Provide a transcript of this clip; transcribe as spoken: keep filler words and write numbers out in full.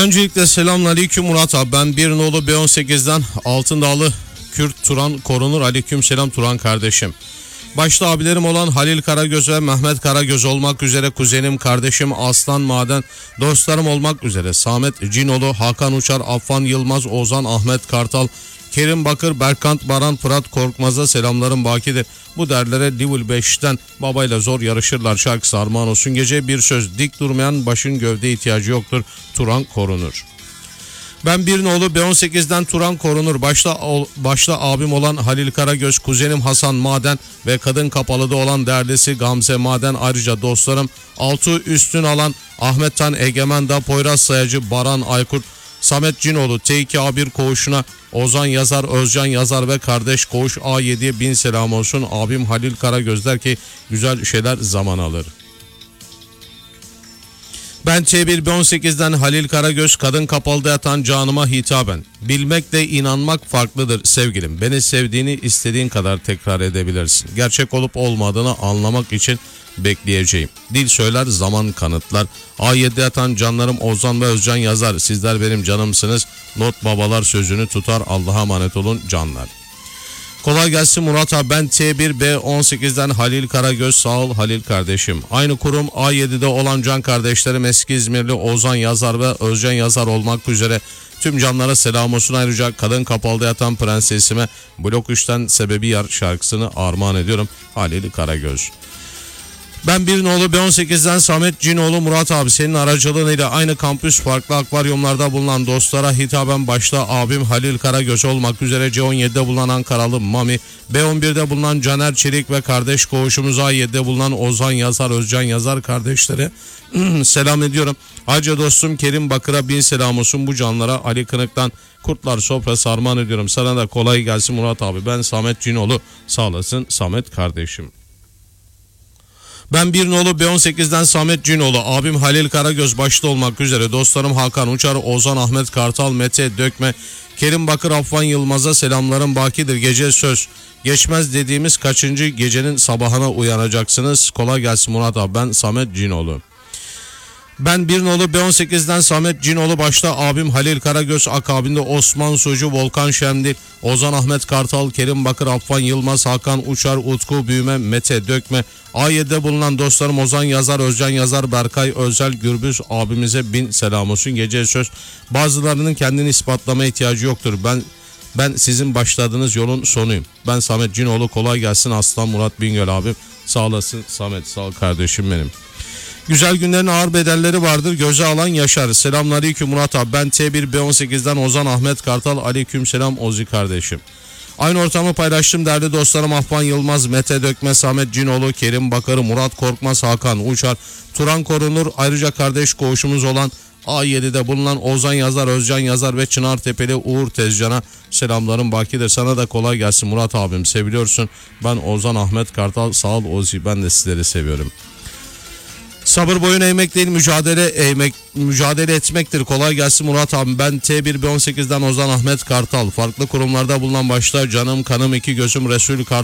Öncelikle selamünaleyküm Murat abi. Ben bir nolu B on sekizden Altındağlı Kürt Turan Korunur. Aleyküm selam Turan kardeşim. Başta abilerim olan Halil Karagöz ve Mehmet Karagöz olmak üzere kuzenim, kardeşim Aslan Maden, dostlarım olmak üzere Samet Cinoğlu, Hakan Uçar, Affan Yılmaz, Ozan Ahmet Kartal, Kerim Bakır, Berkant Baran, Fırat Korkmaz'a selamlarım bakidir. Bu derlere Level beşten babayla zor yarışırlar şarkısı armağan olsun. Gece bir söz, dik durmayan başın gövde ihtiyacı yoktur. Turan Korunur. Ben bir nolu B on sekizden Turan Korunur. Başta, başta abim olan Halil Karagöz, kuzenim Hasan Maden ve kadın kapalıda olan değerlisi Gamze Maden. Ayrıca dostlarım altı üstün alan Ahmet Tan Egemen Da, Poyraz Sayacı, Baran Aykurt, Samet Cinoğlu, T iki A bir koğuşuna Ozan Yazar, Özcan Yazar ve kardeş koğuş A yediye bin selam olsun. Abim Halil Karagöz der ki güzel şeyler zaman alır. Ben T bir B on sekizden Halil Karagöz, kadın kapalıda yatan canıma hitaben. Bilmekle inanmak farklıdır sevgilim. Beni sevdiğini istediğin kadar tekrar edebilirsin. Gerçek olup olmadığını anlamak için bekleyeceğim. Dil söyler, zaman kanıtlar. A yedide yatan canlarım Ozan ve Özcan Yazar. Sizler benim canımsınız. Not babalar sözünü tutar. Allah'a emanet olun canlar. Kolay gelsin Murat abi. Ben T bir B on sekizden Halil Karagöz. Sağ ol Halil kardeşim. Aynı kurum A yedide olan can kardeşlerim eski İzmirli Ozan Yazar ve Özcan Yazar olmak üzere tüm canlara selam olsun. Ayrıca kadın kapalıda yatan prensesime Blok üçten Sebebi Yar şarkısını armağan ediyorum. Halil Karagöz. Ben bir nolu B on sekizden Samet Cinoğlu. Murat abi, senin aracılığıyla aynı kampüs farklı akvaryumlarda bulunan dostlara hitaben başta abim Halil Karagöz olmak üzere C on yedide bulunan Ankaralı Mami, B on birde bulunan Caner Çelik ve kardeş koğuşumuz A yedide bulunan Ozan Yazar, Özcan Yazar kardeşlere selam ediyorum. Ayrıca dostum Kerim Bakır'a bin selam olsun. Bu canlara Ali Kınık'tan Kurtlar Sofrası armağan ediyorum. Sana da kolay gelsin Murat abi. Ben Samet Cinoğlu. Sağ olasın Samet kardeşim. Ben bir nolu B on sekizden Samet Cinoğlu. Abim Halil Karagöz başta olmak üzere dostlarım Hakan Uçar, Ozan Ahmet Kartal, Mete Dökme, Kerim Bakır, Affan Yılmaz'a selamlarım bakidir. Gece söz geçmez dediğimiz kaçıncı gecenin sabahına uyanacaksınız. Kolay gelsin Murat abi. Ben Samet Cinoğlu. Ben bir nolu B on sekizden Samet Cinoğlu başta abim Halil Karagöz, akabinde Osman Sucu, Volkan Şemdil, Ozan Ahmet Kartal, Kerim Bakır, Affan Yılmaz, Hakan Uçar, Utku Büyüme, Mete Dökme, A yedide bulunan dostlarım Ozan Yazar, Özcan Yazar, Berkay Özel, Gürbüz abimize bin selam olsun. Gece söz, bazılarının kendini ispatlama ihtiyacı yoktur. Ben ben sizin başladığınız yolun sonuyum. Ben Samet Cinoğlu. Kolay gelsin Aslan Murat Bingöl abim. Sağ olasın Samet, sağ ol kardeşim benim. Güzel günlerin ağır bedelleri vardır. Göze alan yaşar. Selamünaleyküm Murat abi. Ben T bir B on sekizden Ozan Ahmet Kartal. Aleyküm selam Ozi kardeşim. Aynı ortamı paylaştım değerli dostlarım Affan Yılmaz, Mete Dökme, Samet Cinoğlu, Kerim Bakır, Murat Korkmaz, Hakan Uçar, Turan Korunur. Ayrıca kardeş koğuşumuz olan A yedide bulunan Ozan Yazar, Özcan Yazar ve Çınartepe'li Uğur Tezcan'a selamlarım bakidir. Sana da kolay gelsin Murat abim. Seviliyorsun. Ben Ozan Ahmet Kartal. Sağ ol Ozi. Ben de sizleri seviyorum. Sabır boyun eğmek değil, mücadele eğmek, mücadele etmektir. Kolay gelsin Murat abi. Ben T bir B on sekizden Ozan Ahmet Kartal. Farklı kurumlarda bulunan başta canım kanım iki gözüm Resul Kartal.